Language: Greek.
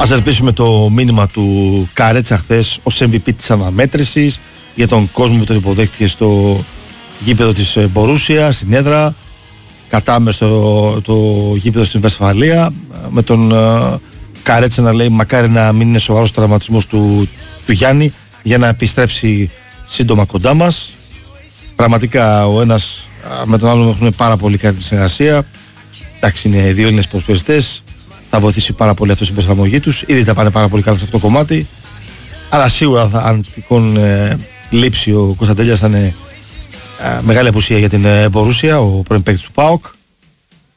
Ας ελπίσουμε το μήνυμα του Καρέτσα χθες ως MVP της αναμέτρησης για τον κόσμο που τον υποδέχτηκε στο γήπεδο της Μπορούσια, στην έδρα, κατάμεστο το γήπεδο στην Βεσφαλία, με τον Καρέτσα να λέει μακάρι να μην είναι σοβαρός τραυματισμός του Γιάννη για να επιστρέψει σύντομα κοντά μας. Πραγματικά ο ένας με τον άλλον έχουν πάρα πολύ καλή συνεργασία. Εντάξει, είναι δύο Έλληνες ποδοσφαιριστές, θα βοηθήσει πάρα πολύ αυτό στην προσαρμογή τους. Ήδη τα πάνε πάρα πολύ καλά σε αυτό το κομμάτι. Αλλά σίγουρα αν τυχόν λείψει ο Κωνσταντέλιας θα είναι μεγάλη απουσία για την Μπορούσια, ο πρώην παίκτης του ΠΑΟΚ.